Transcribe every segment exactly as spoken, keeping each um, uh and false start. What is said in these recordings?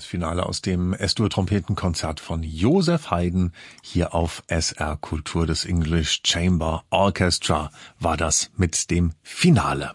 Das Finale aus dem S-Dur-Trompetenkonzert von Joseph Haydn hier auf S R Kultur. Das English Chamber Orchestra war das mit dem Finale.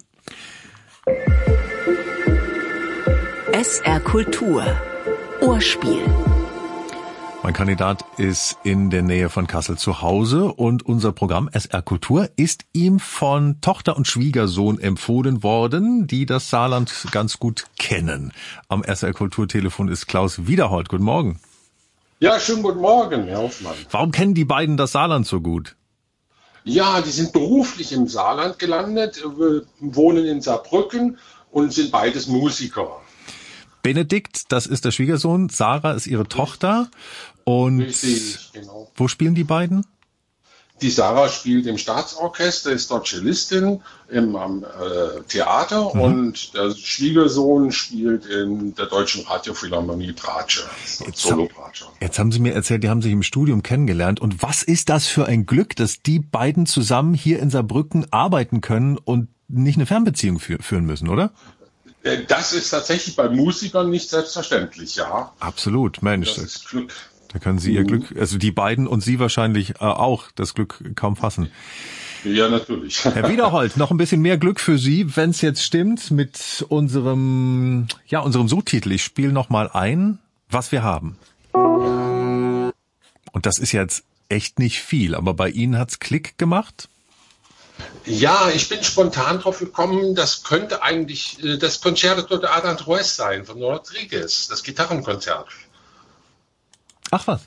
S R Kultur Ohrspiel. Mein Kandidat ist in der Nähe von Kassel zu Hause und unser Programm S R Kultur ist ihm von Tochter und Schwiegersohn empfohlen worden, die das Saarland ganz gut kennen. Am S R Kultur Telefon ist Klaus Wiederhold. Guten Morgen. Ja, schönen guten Morgen, Herr Hoffmann. Warum kennen die beiden das Saarland so gut? Ja, die sind beruflich im Saarland gelandet, wohnen in Saarbrücken und sind beides Musiker. Benedikt, das ist der Schwiegersohn, Sarah ist ihre Tochter. Und Richtig, genau. Wo spielen die beiden? Die Sarah spielt im Staatsorchester, ist dort Cellistin im am, äh, Theater mhm. und der Schwiegersohn spielt in der Deutschen Radiophilharmonie Bratsche, Solo-Bratsche. Jetzt haben Sie mir erzählt, die haben sich im Studium kennengelernt. Und was ist das für ein Glück, dass die beiden zusammen hier in Saarbrücken arbeiten können und nicht eine Fernbeziehung fü- führen müssen, oder? Das ist tatsächlich bei Musikern nicht selbstverständlich, ja. Absolut, Mensch. Das ist Glück. Da können Sie Ihr Glück, also die beiden und Sie wahrscheinlich äh, auch, das Glück kaum fassen. Ja, natürlich. Herr Wiederhold, noch ein bisschen mehr Glück für Sie, wenn es jetzt stimmt, mit unserem, ja, unserem Suchtitel. Ich spiele noch mal ein, was wir haben. Und das ist jetzt echt nicht viel, aber bei Ihnen hat's Klick gemacht? Ja, ich bin spontan drauf gekommen, das könnte eigentlich das Concerto de Aranjuez sein von Rodriguez, das Gitarrenkonzert. Ach was?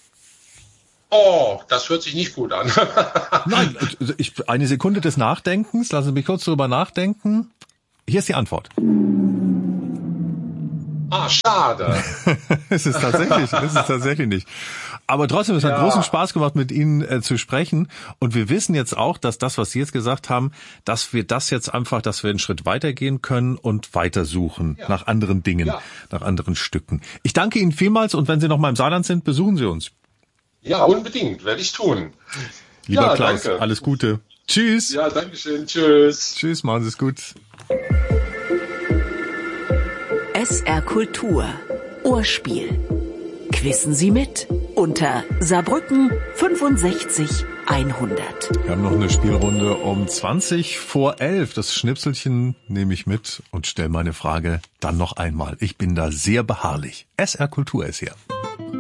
Oh, das hört sich nicht gut an. Nein, ich, eine Sekunde des Nachdenkens, lassen Sie mich kurz drüber nachdenken. Hier ist die Antwort. Ah, schade. es ist tatsächlich, es ist tatsächlich nicht. Aber trotzdem, es hat ja. großen Spaß gemacht, mit Ihnen äh, zu sprechen. Und wir wissen jetzt auch, dass das, was Sie jetzt gesagt haben, dass wir das jetzt einfach, dass wir einen Schritt weitergehen können und weitersuchen ja. nach anderen Dingen, ja. nach anderen Stücken. Ich danke Ihnen vielmals und wenn Sie noch mal im Saarland sind, besuchen Sie uns. Ja, unbedingt, werde ich tun. Lieber ja, Klaus, danke. Alles Gute. Tschüss. Ja, danke schön. Tschüss. Tschüss, machen Sie es gut. S R Kultur Ohrspiel. Quissen Sie mit unter Saarbrücken fünfundsechzig hundert. Wir haben noch eine Spielrunde um zwanzig vor elf. Das Schnipselchen nehme ich mit und stelle meine Frage dann noch einmal. Ich bin da sehr beharrlich. S R Kultur ist hier.